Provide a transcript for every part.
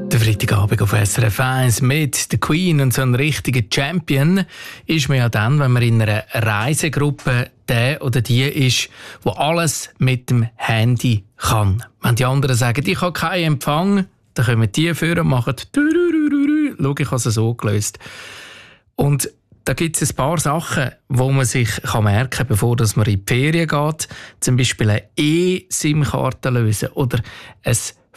Der Freitagabend auf SRF 1 mit der Queen und so ein richtiger Champion ist man ja dann, wenn man in einer Reisegruppe der oder die ist, wo alles mit dem Handy kann. Wenn die anderen sagen, ich habe keinen Empfang, dann kommen die vor und machen «Schau, ich habe es so gelöst». Und da gibt es ein paar Sachen, die man sich merken kann, bevor man in die Ferien geht. Zum Beispiel eine eSIM-Karte lösen oder ein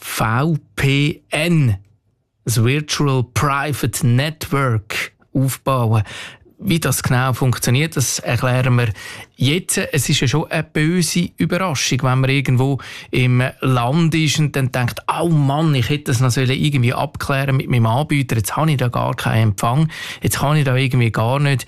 VPN, ein Virtual Private Network, aufbauen. Wie das genau funktioniert, das erklären wir jetzt. Es ist ja schon eine böse Überraschung, wenn man irgendwo im Land ist und dann denkt, oh Mann, ich hätte das noch irgendwie abklären mit meinem Anbieter, jetzt habe ich da gar keinen Empfang, jetzt kann ich da irgendwie gar nicht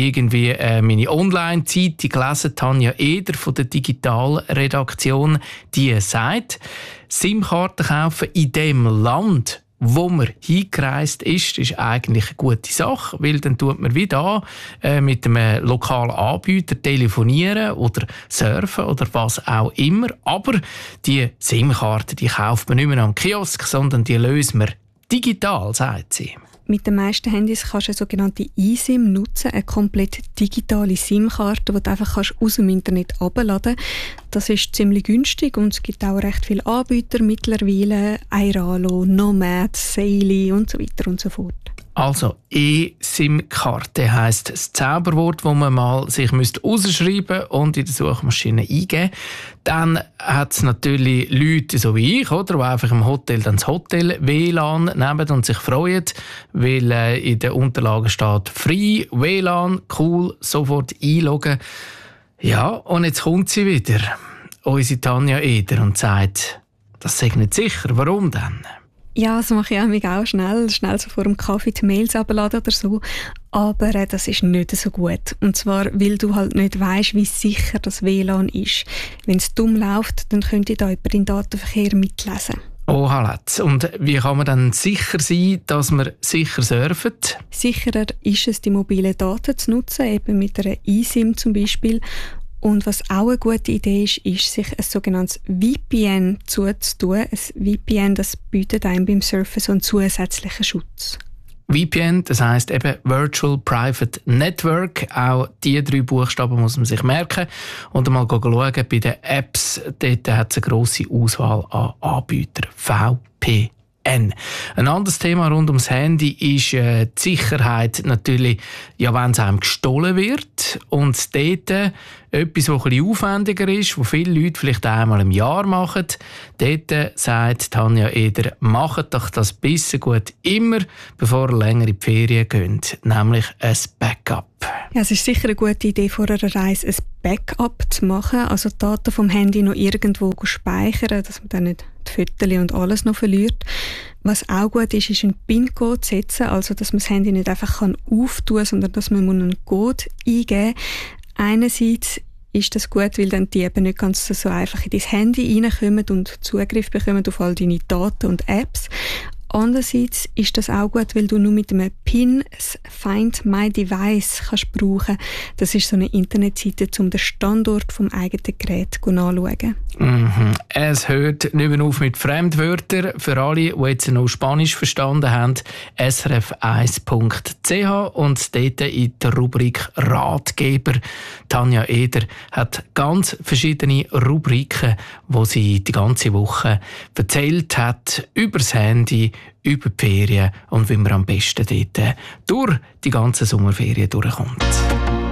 meine Online-Zeitung lesen. Tanja Eder von der Digitalredaktion, die sagt, SIM-Karten kaufen in dem Land, wo man hingereist ist eigentlich eine gute Sache, weil dann tut man wieder mit einem lokalen Anbieter telefonieren oder surfen oder was auch immer. Aber die SIM-Karte, die kauft man nicht mehr am Kiosk, sondern die löst man digital, sagt sie. Mit den meisten Handys kannst du eine sogenannte eSIM nutzen, eine komplett digitale SIM-Karte, die du einfach aus dem Internet herunterladen kannst. Das ist ziemlich günstig und es gibt auch recht viele Anbieter mittlerweile, Airalo, Nomad, Saily und so weiter und so fort. Also eSIM-Karte heisst das Zauberwort, das man mal sich rausschreiben und in der Suchmaschine eingeben. Dann hat es natürlich Leute so wie ich, oder, die einfach im Hotel dann das Hotel-WLAN nehmen und sich freuen, weil in den Unterlagen steht «Free WLAN», cool, sofort einloggen. Ja, und jetzt kommt sie wieder, unsere Tanja Eder, und sagt, das sei nicht sicher. Warum denn? Ja, das mache ich auch schnell so vor dem Kaffee die Mails abladen oder so. Aber das ist nicht so gut. Und zwar, weil du halt nicht weisst, wie sicher das WLAN ist. Wenn es dumm läuft, dann könnte da jemand den Datenverkehr mitlesen. Oh, Halletz. Und wie kann man dann sicher sein, dass man sicher surft? Sicherer ist es, die mobilen Daten zu nutzen, eben mit einer eSIM zum Beispiel. Und was auch eine gute Idee ist, sich ein sogenanntes VPN zuzutun. Ein VPN, das bietet einem beim Surfen so einen zusätzlichen Schutz. VPN, das heisst eben Virtual Private Network. Auch diese 3 Buchstaben muss man sich merken. Und einmal schauen bei den Apps. Dort hat es eine grosse Auswahl an Anbietern. VPN. Ein anderes Thema rund ums Handy ist die Sicherheit natürlich, ja, wenn es einem gestohlen wird. Und dort etwas, was ein bisschen aufwendiger ist, was viele Leute vielleicht einmal im Jahr machen. Dort sagt Tanja Eder, macht doch das bisschen gut immer, bevor ihr länger in die Ferien geht. Nämlich ein Backup. Ja, es ist sicher eine gute Idee, vor einer Reise ein Backup zu machen, also die Daten vom Handy noch irgendwo speichern, dass man dann nicht die Fotos und alles noch verliert. Was auch gut ist, ist einen PIN-Code zu setzen, also dass man das Handy nicht einfach auftun kann, sondern dass man einen Code eingeben muss. Einerseits ist das gut, weil dann die eben nicht ganz so einfach in dein Handy reinkommen und Zugriff bekommen auf all deine Daten und Apps. Andererseits ist das auch gut, weil du nur mit einem PIN das Find My Device kannst brauchen. Das ist so eine Internetseite, um den Standort vom eigenen Gerät nachzuschauen. Es hört nicht mehr auf mit Fremdwörtern. Für alle, die jetzt noch Spanisch verstanden haben, srf1.ch und dort in der Rubrik Ratgeber. Tanja Eder hat ganz verschiedene Rubriken, wo sie die ganze Woche erzählt hat über das Handy, über die Ferien und wie man am besten dort durch die ganze Sommerferien durchkommt.